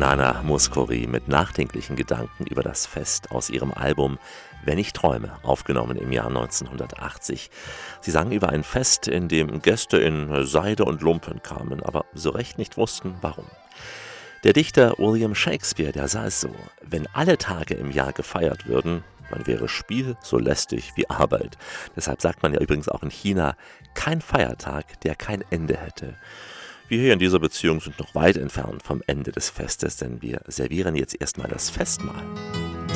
Nana Mouskouri mit nachdenklichen Gedanken über das Fest aus ihrem Album »Wenn ich träume«, aufgenommen im Jahr 1980. Sie sang über ein Fest, in dem Gäste in Seide und Lumpen kamen, aber so recht nicht wussten, warum. Der Dichter William Shakespeare, der sah es so: Wenn alle Tage im Jahr gefeiert würden, dann wäre Spiel so lästig wie Arbeit. Deshalb sagt man ja übrigens auch in China, kein Feiertag, der kein Ende hätte. Wir hier in dieser Beziehung sind noch weit entfernt vom Ende des Festes, denn wir servieren jetzt erstmal das Festmahl.